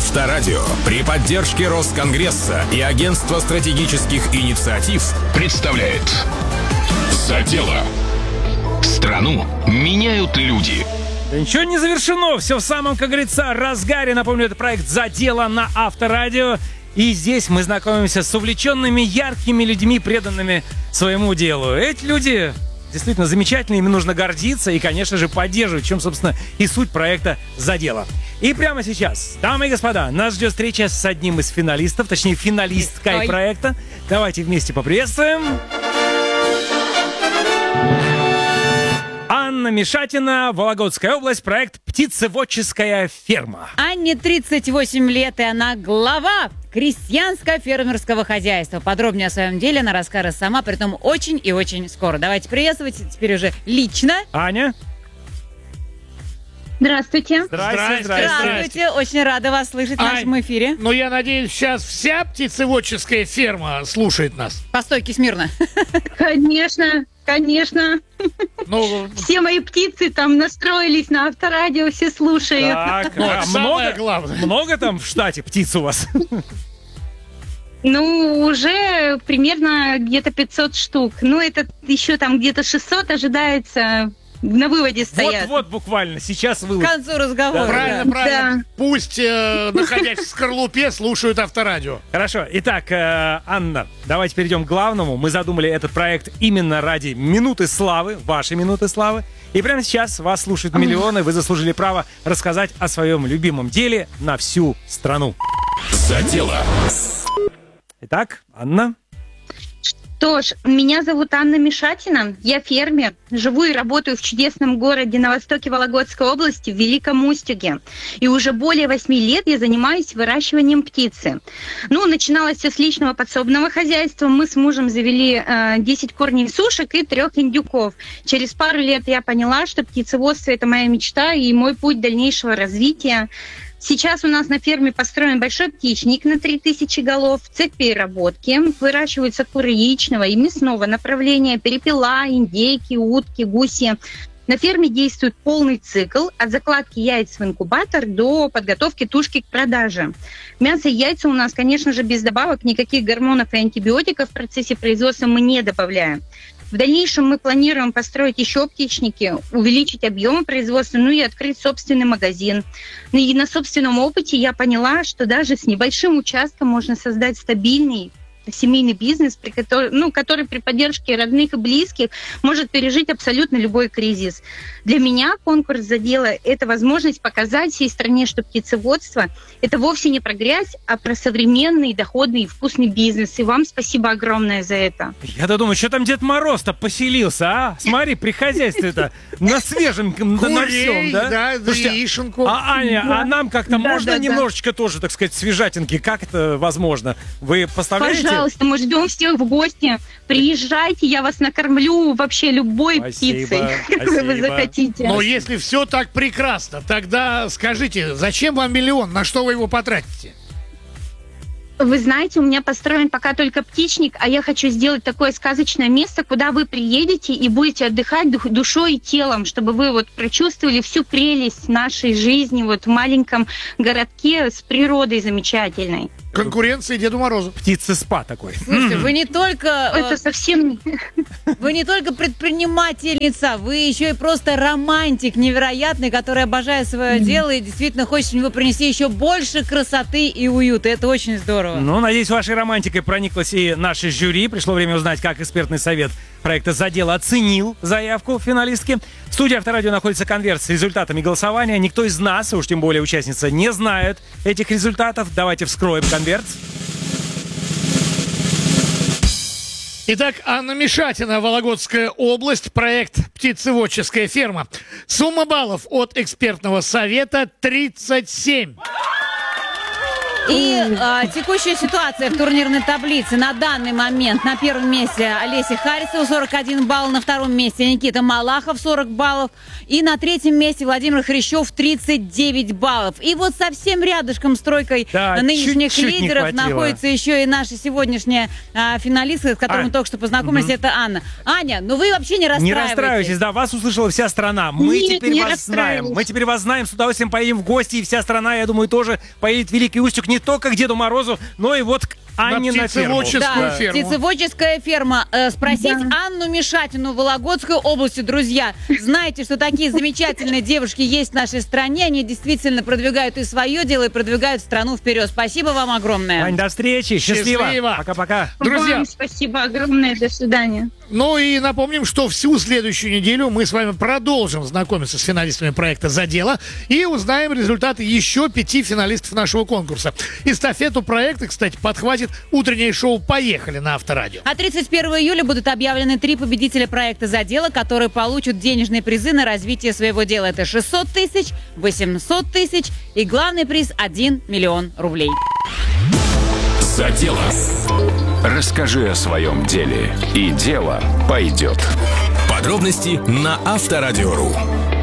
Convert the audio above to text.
Авторадио при поддержке Росконгресса и Агентства стратегических инициатив представляет «За дело». Страну меняют люди. Да ничего не завершено, все в самом, как говорится, разгаре. Напомню, это проект «За дело» на Авторадио. И здесь мы знакомимся с увлеченными, яркими людьми, преданными своему делу. Эти люди действительно замечательные, ими нужно гордиться и, конечно же, поддерживать, в чем, собственно, и суть проекта «За дело». И прямо сейчас, дамы и господа, нас ждет встреча с одним из финалистов, точнее, финалисткой проекта. Давайте вместе поприветствуем. Анна Мишатина, Вологодская область, проект «Птицеводческая ферма». Анне 38 лет, и она глава крестьянско-фермерского хозяйства. Подробнее о своем деле она расскажет сама, притом очень и очень скоро. Давайте приветствовать теперь уже лично. Аня. Здравствуйте. Здравствуйте. Очень рада вас слышать в нашем эфире. Ну, я надеюсь, сейчас вся птицеводческая ферма слушает нас. По стойке смирно. Конечно. Ну, все мои птицы там настроились на Авторадио, все слушают. Так, самое главное. Много там в штате птиц у вас? Ну, уже примерно где-то 500 штук. Ну, это еще там где-то 600 ожидается. На выводе стоят. Вот буквально, сейчас К вывод. концу разговора. Правильно. Да. Пусть, находясь в скорлупе, слушают Авторадио. Хорошо, итак, Анна, давайте перейдем к главному. Мы задумали этот проект именно ради минуты славы, вашей минуты славы. И прямо сейчас вас слушают миллионы, вы заслужили право рассказать о своем любимом деле на всю страну. «За дело». Итак, Анна. Что ж, меня зовут Анна Мишатина, я фермер, живу и работаю в чудесном городе на востоке Вологодской области, в Великом Устюге. И уже более 8 лет я занимаюсь выращиванием птицы. Ну, начиналось все с личного подсобного хозяйства. Мы с мужем завели 10 корней сушек и 3 индюков. Через пару лет я поняла, что птицеводство – это моя мечта и мой путь дальнейшего развития. Сейчас у нас на ферме построен большой птичник на 3000 голов, цех переработки, выращиваются куры яичного и мясного направления, перепела, индейки, утки, гуси. На ферме действует полный цикл от закладки яиц в инкубатор до подготовки тушки к продаже. Мясо и яйца у нас, конечно же, без добавок, никаких гормонов и антибиотиков в процессе производства мы не добавляем. В дальнейшем мы планируем построить еще птичники, увеличить объемы производства, ну и открыть собственный магазин. Ну и на собственном опыте я поняла, что даже с небольшим участком можно создать стабильный семейный бизнес, который при поддержке родных и близких может пережить абсолютно любой кризис. Для меня конкурс «За дело» — это возможность показать всей стране, что птицеводство — это вовсе не про грязь, а про современный, доходный и вкусный бизнес. И вам спасибо огромное за это. Я-то думаю, что там Дед Мороз-то поселился, а? Смотри, при хозяйстве-то на свежем, на всем, да? Да, Слушайте, яишенку. Аня, а нам как-то можно да. немножечко тоже, так сказать, свежатинки? Как это возможно? Вы поставляете? Пожалуйста, мы ждем всех в гости. Приезжайте, я вас накормлю вообще любой Спасибо, птицей, какой вы спасибо. захотите. Но если все так прекрасно, тогда скажите, зачем вам миллион? На что вы его потратите? Вы знаете, у меня построен пока только птичник, а я хочу сделать такое сказочное место, куда вы приедете и будете отдыхать душой и телом, чтобы вы вот прочувствовали всю прелесть нашей жизни вот в маленьком городке с природой замечательной. Конкуренция Деду Морозу. Птица-спа такой. Слушайте, вы не только... Это совсем... Вы не только предпринимательница, вы еще и просто романтик невероятный, который обожает свое дело и действительно хочет в него принести еще больше красоты и уюта. Это очень здорово. Ну, надеюсь, вашей романтикой прониклась и наше жюри. Пришло время узнать, как экспертный совет проекта «За дело» оценил заявку финалистки. В студии Авторадио находится конверт с результатами голосования. Никто из нас, уж тем более участница, не знает этих результатов. Давайте вскроем конверт. Итак, Анна Мишатина, Вологодская область, проект «Птицеводческая ферма». Сумма баллов от экспертного совета 37. И текущая ситуация в турнирной таблице. На данный момент на первом месте Олеся Харисова 41 балл, на втором месте Никита Малахов 40 баллов и на третьем месте Владимир Хрящев 39 баллов. И вот совсем рядышком с тройкой нынешних чуть-чуть лидеров находится еще и наша сегодняшняя финалистка, с которой мы только что познакомились, это Анна. Аня, ну вы вообще не расстраивайтесь. Не расстраивайтесь, да, вас услышала вся страна. Мы Нет, теперь не вас знаем. расстраиваюсь. Мы теперь вас знаем, с удовольствием поедем в гости, и вся страна, я думаю, тоже поедет в Великий Устюг не только к Деду Морозу, но и вот к Анне на ферму. птицеводческую Да, ферму. птицеводческая ферма. Спросить Анну Мишатину в Вологодской области, друзья. Знаете, что такие замечательные девушки есть в нашей стране. Они действительно продвигают и свое дело, и продвигают страну вперед. Спасибо вам огромное. Ань, до встречи. Счастливо. Счастливо. Пока-пока. Друзья. Вам спасибо огромное. До свидания. Ну и напомним, что всю следующую неделю мы с вами продолжим знакомиться с финалистами проекта «За дело» и узнаем результаты еще 5 финалистов нашего конкурса. Эстафету проекта, кстати, подхватит утреннее шоу «Поехали» на Авторадио. А 31 июля будут объявлены 3 победителя проекта «За дело», которые получат денежные призы на развитие своего дела. Это 600 тысяч, 800 тысяч и главный приз 1 миллион рублей. За дело. Расскажи о своем деле, и дело пойдет. Подробности на Авторадио.ру.